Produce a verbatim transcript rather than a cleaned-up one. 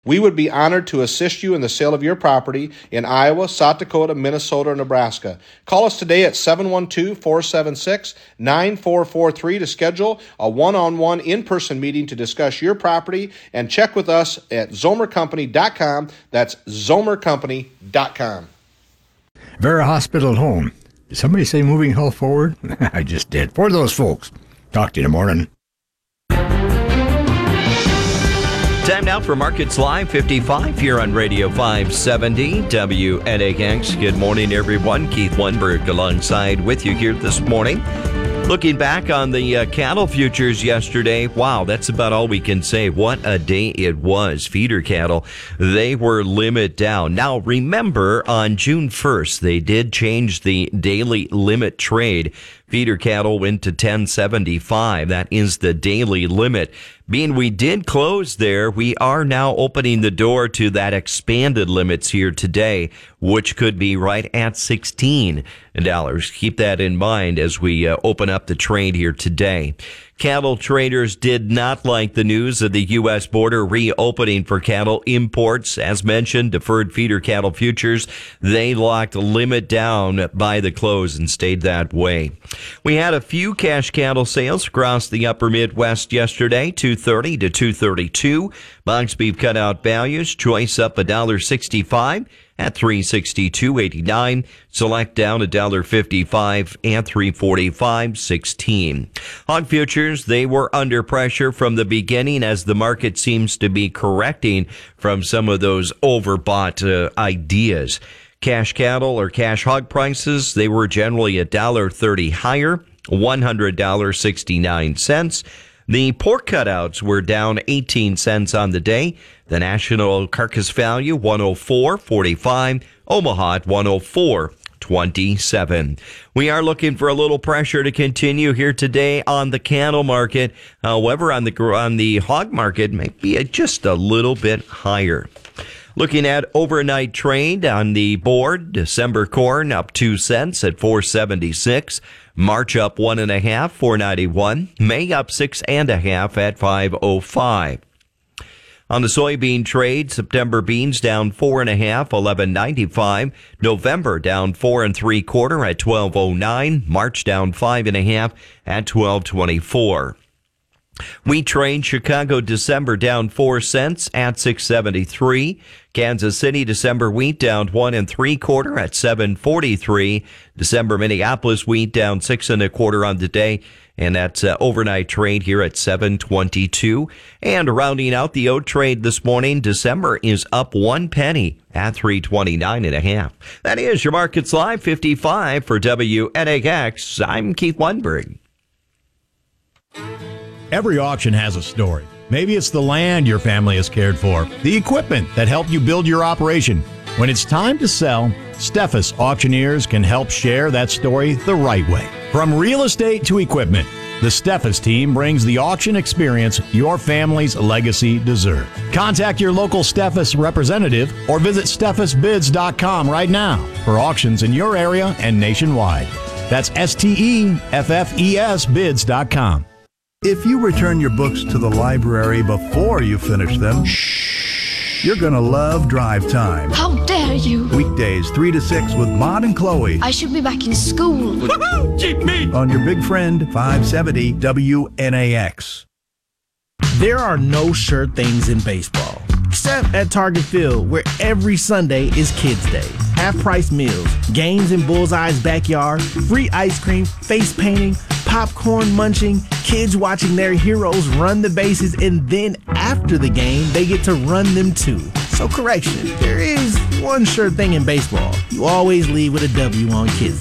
We would be honored to assist you in the sale of your property in Iowa, South Dakota, Minnesota, or Nebraska. Call us today at seven one two, four seven six, nine four four three to schedule a one-on-one in-person meeting to discuss your property, and check with us at zomer company dot com. That's zomer company dot com. Vera Hospital at Home. Did somebody say moving health forward? I just did. For those folks. Talk to you in the morning. Time now for Markets Live fifty-five here on Radio five seventy W N A X. Good morning, everyone. Keith Lundberg alongside with you here this morning. Looking back on the uh, cattle futures yesterday, wow, that's about all we can say. What a day it was. Feeder cattle, they were limit down. Now, remember, on June first, they did change the daily limit trade. Feeder cattle went to ten seventy-five. That is the daily limit. Being we did close there, we are now opening the door to that expanded limits here today, which could be right at sixteen dollars. Keep that in mind as we uh, open up the trade here today. Cattle traders did not like the news of the U S border reopening for cattle imports. As mentioned, deferred feeder cattle futures, they locked limit down by the close and stayed that way. We had a few cash cattle sales across the upper Midwest yesterday, two thirty to two thirty-two. Box beef cutout values, choice up one dollar sixty-five at three sixty-two eighty-nine. Select down one dollar fifty-five at three forty-five sixteen. Hog futures, they were under pressure from the beginning as the market seems to be correcting from some of those overbought uh, ideas. Cash cattle or cash hog prices, they were generally one dollar thirty higher, one hundred dollars and sixty-nine cents. The pork cutouts were down eighteen cents on the day. The national carcass value, one oh four forty-five. Omaha at one oh four twenty-seven. We are looking for a little pressure to continue here today on the cattle market. However, on the on the hog market, may be just a little bit higher. Looking at overnight trade on the board, December corn up two cents at four seventy-six. March up one and a half, four ninety-one. May up six and a half at five oh five. On the soybean trade, September beans down four and a half, eleven ninety-five. November down four and three quarter at twelve oh nine. March down five and a half at twelve twenty-four. Wheat trade, Chicago December down four cents at six seventy-three. Kansas City December wheat down one and three quarter at seven forty-three. December Minneapolis wheat down six and a quarter on the day, and that's uh, overnight trade here at seven twenty-two. And rounding out the oat trade this morning, December is up one penny at three twenty-nine and a half. That is your Markets Live fifty-five for W N A X. I'm Keith Lundberg. Every auction has a story. Maybe it's the land your family has cared for, the equipment that helped you build your operation. When it's time to sell, Steffes Auctioneers can help share that story the right way. From real estate to equipment, the Steffes team brings the auction experience your family's legacy deserves. Contact your local Steffes representative or visit steffes bids dot com right now for auctions in your area and nationwide. That's S T E F F E S bids dot com. If you return your books to the library before you finish them, you're going to love Drive Time. How dare you! Weekdays three to six with Maud and Chloe. I should be back in school. Woohoo! Keep me! On your big friend, five seventy W N A X. There are no sure things in baseball, except at Target Field, where every Sunday is Kids Day. Half-price meals, games in Bullseye's backyard, free ice cream, face painting, popcorn munching, kids watching their heroes run the bases, and then after the game, they get to run them too. So correction, there is one sure thing in baseball. You always leave with a W on Kids Day.